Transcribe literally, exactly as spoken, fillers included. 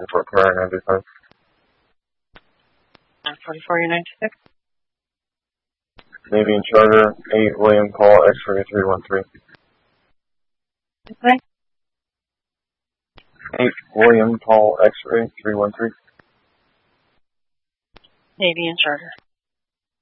Report Prayer ninety-five. nine forty-four, you're ninety-six. Navy and Charter, eight William Paul X-ray three one three. Okay. eight William Paul X-ray three one three. Navy and Charter.